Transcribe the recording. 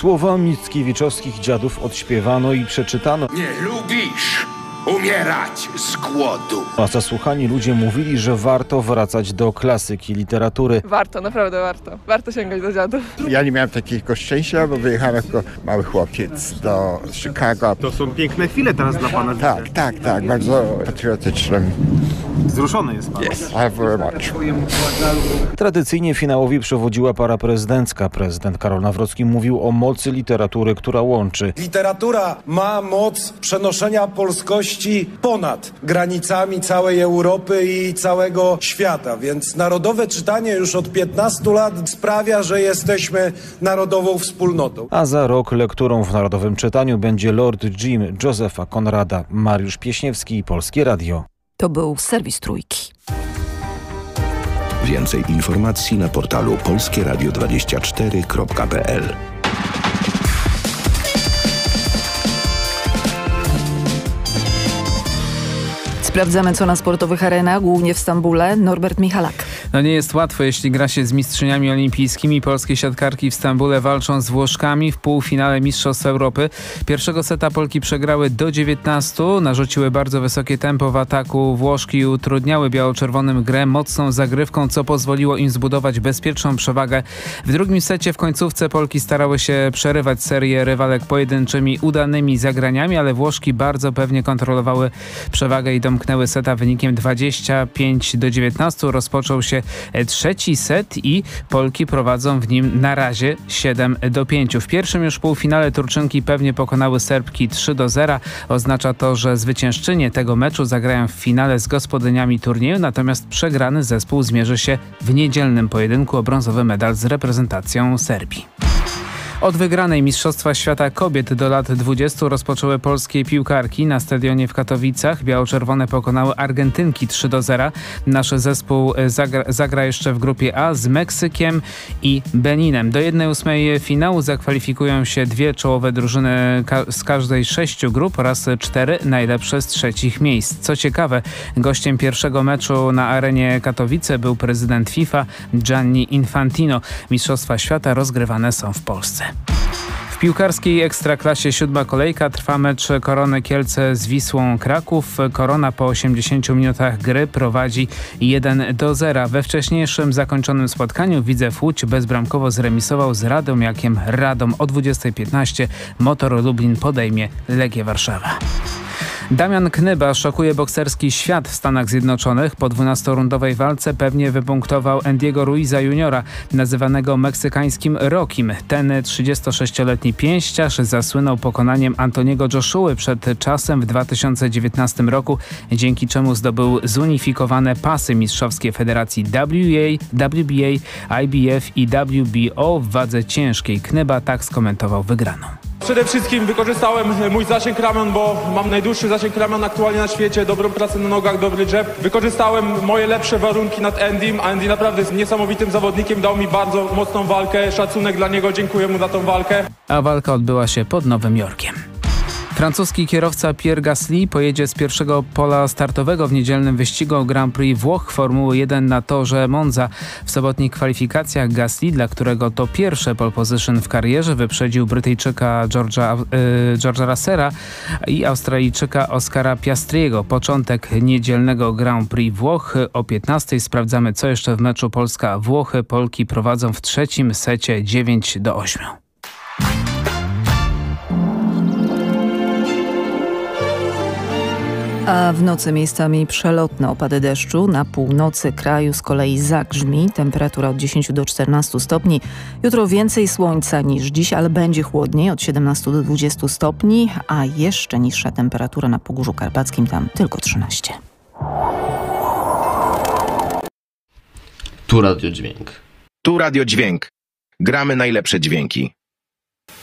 Słowa mickiewiczowskich dziadów odśpiewano i przeczytano. Nie lubisz umierać z głodu. A zasłuchani ludzie mówili, że warto wracać do klasyki literatury. Warto, naprawdę warto. Warto sięgać do dziadów. Ja nie miałem takiego szczęścia, bo wyjechałem jako mały chłopiec do Chicago. To są piękne chwile teraz dla pana. Tak, bardzo patriotycznym. Wzruszony jest pan. Yes, very much. Tradycyjnie finałowi przewodziła para prezydencka. Prezydent Karol Nawrocki mówił o mocy literatury, która łączy. Literatura ma moc przenoszenia polskości ponad granicami całej Europy i całego świata, więc narodowe czytanie już od 15 lat sprawia, że jesteśmy narodową wspólnotą. A za rok lekturą w narodowym czytaniu będzie Lord Jim Josepha Conrada. Mariusz Pieśniewski, Polskie Radio. To był serwis Trójki. Więcej informacji na portalu polskieradio24.pl. Sprawdzamy, co na sportowych arenach, głównie w Stambule. Norbert Michalak. No nie jest łatwo, jeśli gra się z mistrzyniami olimpijskimi. Polskie siatkarki w Stambule walczą z Włoszkami w półfinale Mistrzostw Europy. Pierwszego seta Polki przegrały do 19. Narzuciły bardzo wysokie tempo w ataku. Włoszki utrudniały biało-czerwonym grę mocną zagrywką, co pozwoliło im zbudować bezpieczną przewagę. W drugim secie w końcówce Polki starały się przerywać serię rywalek pojedynczymi, udanymi zagraniami, ale Włoszki bardzo pewnie kontrolowały przewagę i domknęły seta wynikiem 25-19. Rozpoczął się trzeci set i Polki prowadzą w nim na razie 7-5. W pierwszym już półfinale Turczynki pewnie pokonały Serbki 3-0. Oznacza to, że zwyciężczynie tego meczu zagrają w finale z gospodyniami turnieju, natomiast przegrany zespół zmierzy się w niedzielnym pojedynku o brązowy medal z reprezentacją Serbii. Od wygranej Mistrzostwa Świata Kobiet do lat 20 rozpoczęły polskie piłkarki. Na stadionie w Katowicach biało-czerwone pokonały Argentynki 3-0. Nasz zespół zagra jeszcze w grupie A z Meksykiem i Beninem. Do 1/8 finału zakwalifikują się dwie czołowe drużyny z każdej 6 grup oraz 4 najlepsze z trzecich miejsc. Co ciekawe, gościem pierwszego meczu na arenie Katowice był prezydent FIFA Gianni Infantino. Mistrzostwa Świata rozgrywane są w Polsce. W piłkarskiej Ekstraklasie 7. kolejka trwa mecz Korony Kielce z Wisłą Kraków. Korona po 80 minutach gry prowadzi 1-0. We wcześniejszym zakończonym spotkaniu Widzew Łódź bezbramkowo zremisował z Radomiakiem Radom. O 20:15 Motor Lublin podejmie Legię Warszawa. Damian Knyba szokuje bokserski świat w Stanach Zjednoczonych. Po 12-rundowej walce pewnie wypunktował Andiego Ruiza Juniora, nazywanego meksykańskim Rockim. Ten 36-letni pięściarz zasłynął pokonaniem Antoniego Joshuły przed czasem w 2019 roku, dzięki czemu zdobył zunifikowane pasy mistrzowskie federacji WBA, IBF i WBO w wadze ciężkiej. Knyba tak skomentował wygraną. Przede wszystkim wykorzystałem mój zasięg ramion, bo mam najdłuższy zasięg ramion aktualnie na świecie, dobrą pracę na nogach, dobry jab. Wykorzystałem moje lepsze warunki nad Andym. Andy naprawdę jest niesamowitym zawodnikiem, dał mi bardzo mocną walkę, szacunek dla niego, dziękuję mu za tą walkę. A walka odbyła się pod Nowym Jorkiem. Francuski kierowca Pierre Gasly pojedzie z pierwszego pola startowego w niedzielnym wyścigu o Grand Prix Włoch Formuły 1 na torze Monza. W sobotnich kwalifikacjach Gasly, dla którego to pierwsze pole position w karierze, wyprzedził Brytyjczyka George'a Russella i Australijczyka Oscara Piastriego. Początek niedzielnego Grand Prix Włoch o 15:00. Sprawdzamy, co jeszcze w meczu Polska-Włochy. Polki prowadzą w trzecim secie 9-8. A w nocy miejscami przelotne opady deszczu. Na północy kraju z kolei zagrzmi. Temperatura od 10 do 14 stopni. Jutro więcej słońca niż dziś, ale będzie chłodniej, od 17 do 20 stopni, a jeszcze niższa temperatura na Pogórzu Karpackim, tam tylko 13. Tu Radio Dźwięk. Tu Radio Dźwięk. Gramy najlepsze dźwięki.